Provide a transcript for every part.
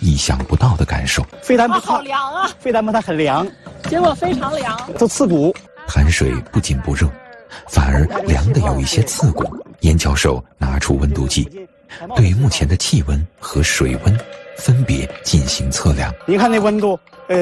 意想不到的感受。 非但不好凉啊！ 非但不它很凉， 结果非常凉， 都刺骨。 潭水不仅不热，反而凉得有一些刺骨。严教授拿出温度计，对目前的气温和水温分别进行测量。 您看那温度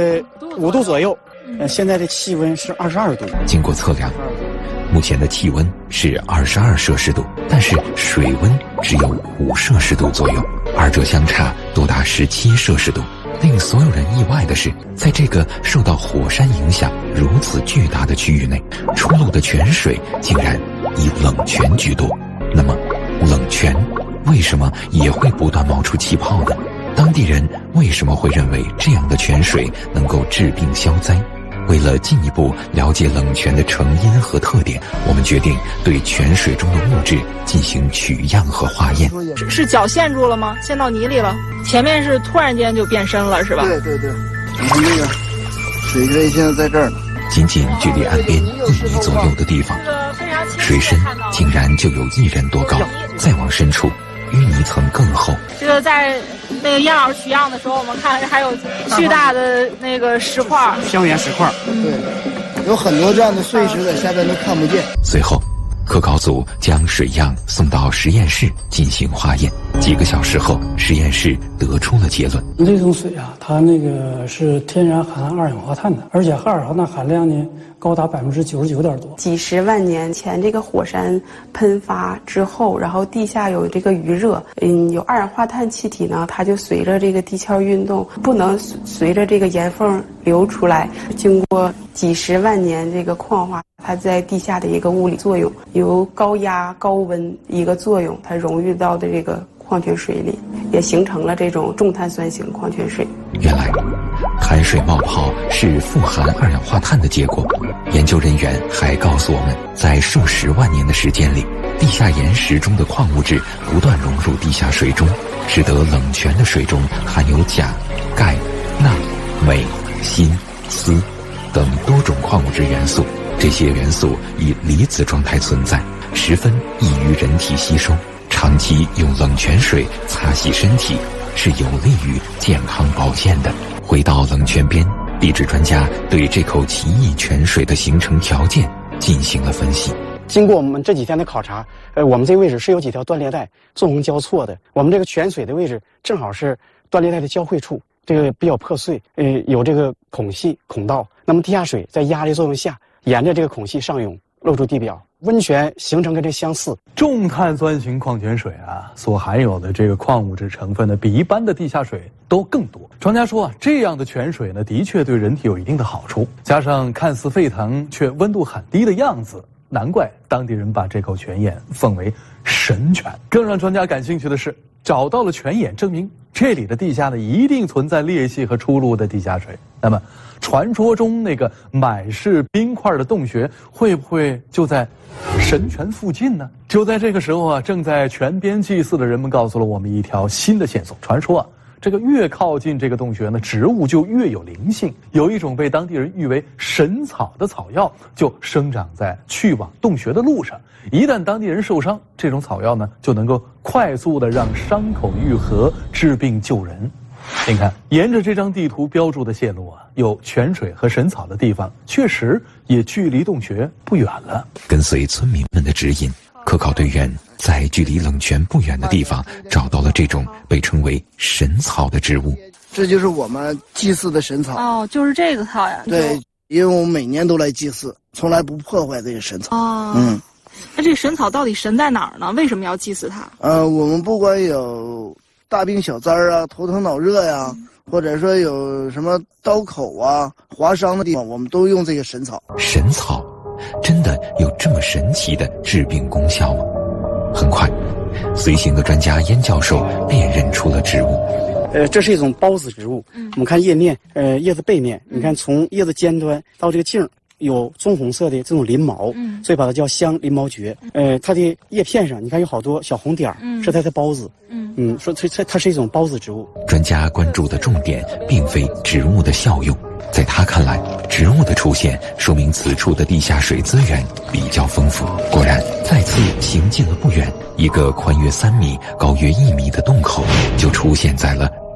，5度左右，现在的气温是22度。 经过测量，目前的气温是22摄氏度，但是水温只有5摄氏度左右，二者相差多达17摄氏度。令所有人意外的是，在这个受到火山影响如此巨大的区域内，出露的泉水竟然以冷泉居多。那么，冷泉为什么也会不断冒出气泡呢？当地人为什么会认为这样的泉水能够治病消灾？为了进一步了解冷泉的成因和特点，我们决定对泉水中的物质进行取样和化验。 是脚陷住了吗？陷到泥里了？前面是突然间就变深了，是吧？ 对对对，你看这个水位现在在这儿呢， 仅仅距离岸边1米左右的地方，水深竟然就有1人多高，再往深处，淤泥层更厚。 这个在那个燕老师取样的时候，我们看还有巨大的那个石块， 香岩石块。 对，有很多这样的碎石在下边都看不见。 随后，科考组将水样送到实验室进行化验。几个小时后，实验室得出了结论： 这种水啊，它那个是天然含二氧化碳的，而且二氧化碳含量呢高达99.多%。 几十万年前，这个火山喷发之后，然后地下有这个余热，有二氧化碳气体呢，它就随着这个地壳运动，不能随着这个岩缝流出来。经过几十万年这个矿化，它在地下的一个物理作用，由高压高温一个作用，它溶于到的这个矿泉水里，也形成了这种重碳酸型矿泉水。 原来，潭水冒泡是富含二氧化碳的结果。研究人员还告诉我们，在数十万年的时间里，地下岩石中的矿物质不断融入地下水中，使得冷泉的水中含有钾、钙、钠、镁、锌、锶等多种矿物质元素。这些元素以离子状态存在，十分易于人体吸收。长期用冷泉水擦洗身体是有利于健康保健的。回到冷泉边，地质专家对这口奇异泉水的形成条件进行了分析。 经过我们这几天的考察，我们这个位置是有几条断裂带纵横交错的。我们这个泉水的位置正好是断裂带的交汇处，这个比较破碎，有这个孔隙孔道。那么地下水在压力作用下，沿着这个孔隙上涌，露出地表。温泉形成跟这相似。 重碳酸型矿泉水啊，所含有的这个矿物质成分呢，比一般的地下水都更多。专家说啊，这样的泉水呢，的确对人体有一定的好处。加上看似沸腾却温度很低的样子，难怪当地人把这口泉眼奉为神泉。更让专家感兴趣的是，找到了泉眼，证明这里的地下呢一定存在裂隙和出露的地下水。那么，传说中那个满是冰块的洞穴，会不会就在神泉附近呢？就在这个时候啊，正在泉边祭祀的人们告诉了我们一条新的线索。传说啊，这个越靠近这个洞穴呢，植物就越有灵性。有一种被当地人誉为神草的草药，就生长在去往洞穴的路上。一旦当地人受伤，这种草药呢，就能够快速的让伤口愈合，治病救人。您看，沿着这张地图标注的线路啊，有泉水和神草的地方，确实也距离洞穴不远了。 跟随村民们的指引，科考队员在距离冷泉不远的地方找到了这种被称为神草的植物。 这就是我们祭祀的神草。 哦，就是这个草呀。 对，因为我们每年都来祭祀，从来不破坏这个神草。 哦，那这神草到底神在哪儿呢？为什么要祭祀它？ 我们不管有大病小灾啊，头疼脑热呀，或者说有什么刀口啊、划伤的地方，我们都用这个神草。 神草真的有这么神奇的治病功效吗？很快，随行的专家燕教授辨认出了植物。 这是一种孢子植物。我们看叶面，叶子背面，你看从叶子尖端到这个茎有棕红色的这种鳞毛，所以把它叫香鳞毛蕨。它的叶片上你看有好多小红点儿，是它的孢子。说它是一种孢子植物。 专家关注的重点并非植物的效用，在他看来，植物的出现说明此处的地下水资源比较丰富。果然，再次行进了不远，一个宽约3米、高约1米的洞口就出现在了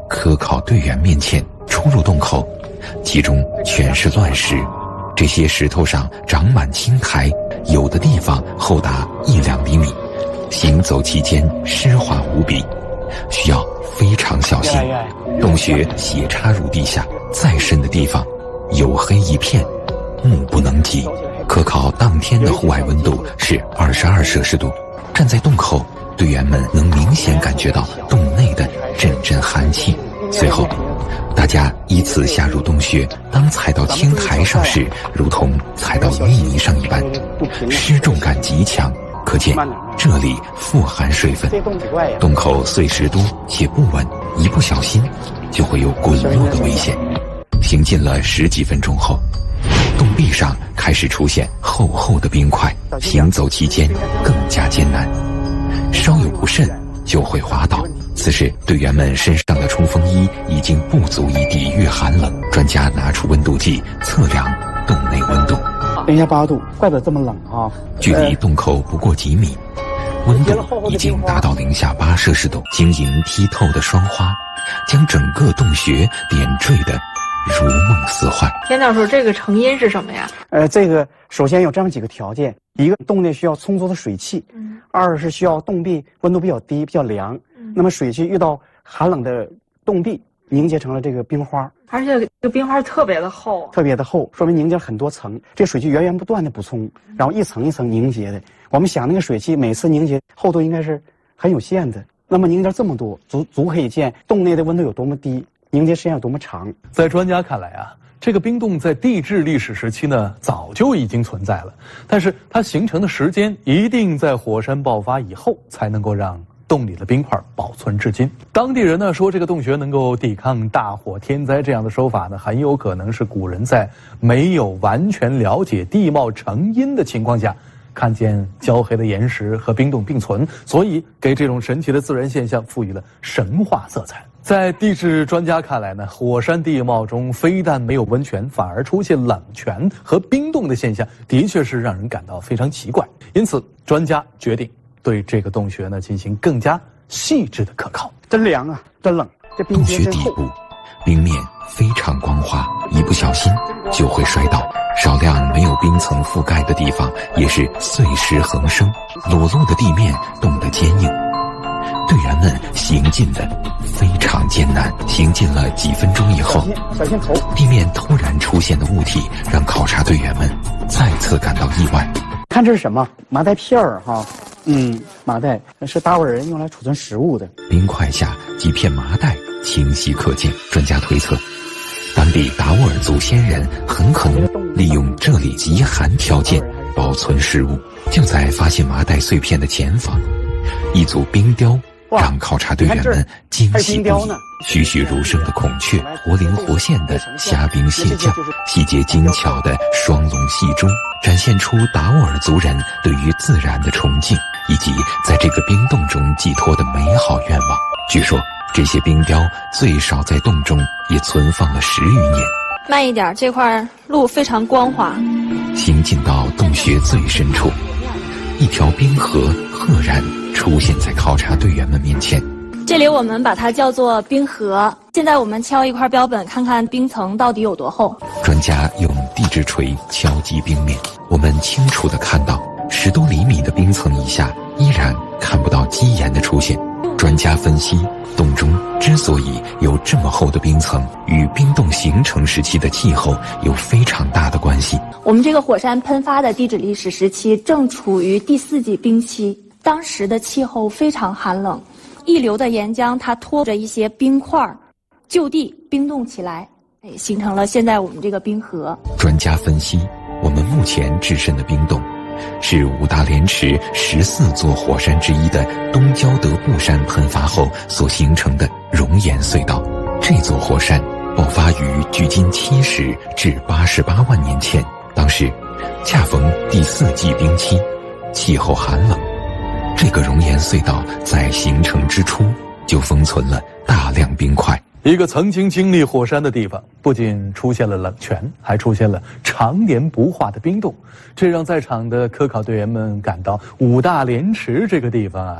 科考队员面前，出入洞口，其中全是乱石，这些石头上长满青苔，有的地方厚达1-2厘米，行走期间湿滑无比，需要非常小心。洞穴斜插入地下，再深的地方黝黑一片，目不能及。科考当天的户外温度是22摄氏度，站在洞口，队员们能明显感觉到洞内的阵阵寒气。随后大家依次下入洞穴，当踩到青苔上时，如同踩到淤泥上一般，湿重感极强，可见这里富含水分。洞口碎石多且不稳，一不小心就会有滚落的危险。行进了10几分钟后，洞壁上开始出现厚厚的冰块，行走期间更加艰难，稍有不慎就会滑倒。此时队员们身上的冲锋衣已经不足以抵御寒冷，专家拿出温度计测量洞内温度 ，0.8度，怪不得这么冷啊！ 距离洞口不过几米，温度已经达到0.8摄氏度，晶莹剔透的霜花将整个洞穴点缀得如梦似幻。 田教授，这个成因是什么呀？ 这个首先有这么几个条件：一个，洞内需要充足的水汽；二是需要洞壁温度比较低、比较凉。那么水汽遇到寒冷的洞壁，凝结成了这个冰花， 而且这个冰花特别的厚， 特别的厚，说明凝结了很多层。这水汽源源不断的补充，然后一层一层凝结的。我们想那个水汽每次凝结厚度应该是很有限的，那么凝结这么多，足可以见洞内的温度有多么低，凝结时间有多么长。 在专家看来啊，这个冰洞在地质历史时期呢早就已经存在了，但是它形成的时间一定在火山爆发以后才能够让洞里的冰块保存至今。当地人呢说，这个洞穴能够抵抗大火天灾，这样的说法呢，很有可能是古人在没有完全了解地貌成因的情况下，看见焦黑的岩石和冰洞并存，所以给这种神奇的自然现象赋予了神话色彩。在地质专家看来呢，火山地貌中非但没有温泉，反而出现冷泉和冰洞的现象，的确是让人感到非常奇怪。因此，专家决定对这个洞穴呢进行更加细致的科考。 真凉啊，真冷！这冰洞穴底部冰面非常光滑，一不小心就会摔倒。少量没有冰层覆盖的地方也是碎石横生，裸露的地面冻得坚硬。队员们行进的非常艰难，行进了几分钟以后，地面突然出现的物体让考察队员们再次感到意外。 看这是什么？麻袋片儿哈。麻袋是达斡尔人用来储存食物的。 冰块下几片麻袋清晰可见，专家推测，当地达斡尔族先人很可能利用这里极寒条件保存食物。就在发现麻袋碎片的前方，一组冰雕让考察队员们惊喜不已。栩栩如生的孔雀，活灵活现的虾兵蟹将，细节精巧的双龙戏珠，展现出达斡尔族人对于自然的崇敬，以及在这个冰洞中寄托的美好愿望。据说这些冰雕最少在洞中也存放了10余年。 慢一点，这块路非常光滑。 行进到洞穴最深处，一条冰河赫然出现在考察队员们面前。 这里我们把它叫做冰河。现在我们敲一块标本，看看冰层到底有多厚。 专家用地质锤敲击冰面，我们清楚地看到10多厘米的冰层以下依然看不到基岩的出现。专家分析，洞中之所以有这么厚的冰层，与冰洞形成时期的气候有非常大的关系。 我们这个火山喷发的地质历史时期正处于第4纪冰期，当时的气候非常寒冷，溢流的岩浆它拖着一些冰块就地冰冻起来，形成了现在我们这个冰河。 专家分析，我们目前置身的冰洞是五大连池14座火山之一的东焦德布山喷发后所形成的熔岩隧道。这座火山爆发于距今70至88万年前，当时恰逢第4纪冰期，气候寒冷。这个熔岩隧道在形成之初就封存了大量冰块。 一个曾经经历火山的地方，不仅出现了冷泉，还出现了常年不化的冰洞，这让在场的科考队员们感到五大连池这个地方啊，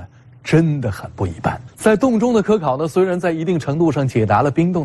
真的很不一般。在洞中的科考呢，虽然在一定程度上解答了冰冻